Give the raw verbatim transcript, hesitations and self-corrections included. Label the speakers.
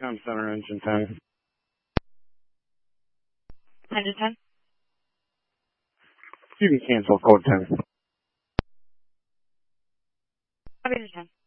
Speaker 1: Com Center, engine ten.
Speaker 2: Engine ten.
Speaker 1: You can cancel code ten.
Speaker 2: Engine ten.